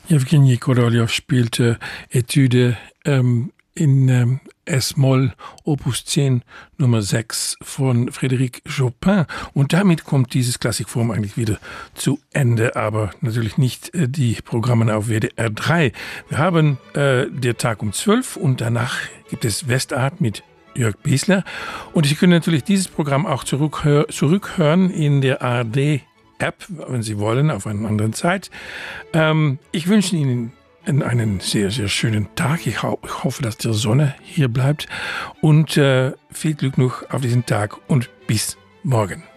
Jewgeni Korolev spielte Etüde in S-Moll, Opus 10, Nummer 6 von Frédéric Chopin. Und damit kommt dieses Klassikforum eigentlich wieder zu Ende, aber natürlich nicht die Programme auf WDR 3. Wir haben der Tag um 12 und danach gibt es Westart mit Jörg Biesler. Und Sie können natürlich dieses Programm auch zurückhören in der ARD-App, wenn Sie wollen, auf einer anderen Zeit. Ich wünsche Ihnen einen sehr, sehr schönen Tag. Ich hoffe, dass die Sonne hier bleibt. Und viel Glück noch auf diesen Tag und bis morgen.